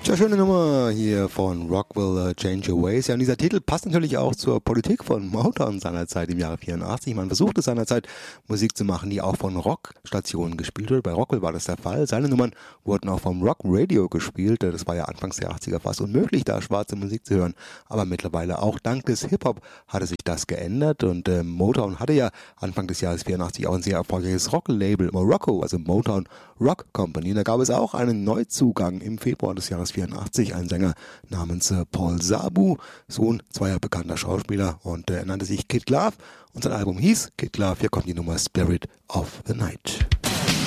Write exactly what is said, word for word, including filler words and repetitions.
Tja, schöne Nummer hier von Rock Will Change Your Ways. Ja, und dieser Titel passt natürlich auch zur Politik von Motown seinerzeit im Jahre vierundachtzig. Man versuchte seinerzeit Musik zu machen, die auch von Rockstationen gespielt wird. Bei Rockwell war das der Fall. Seine Nummern wurden auch vom Rock Radio gespielt. Das war ja anfangs der achtziger fast unmöglich, da schwarze Musik zu hören. Aber mittlerweile auch dank des Hip-Hop hatte sich das geändert. Und äh, Motown hatte ja Anfang des Jahres vierundachtzig auch ein sehr erfolgreiches Rock-Label, Morocco, also Motown Rock Company. Und da gab es auch einen Neuzugang im Februar des Jahres vierundachtzig, ein Sänger namens äh, Paul Sabu, Sohn zweier bekannter Schauspieler, und äh, er nannte sich Kid Love und sein Album hieß Kid Love. Hier kommt die Nummer Spirit of the Night.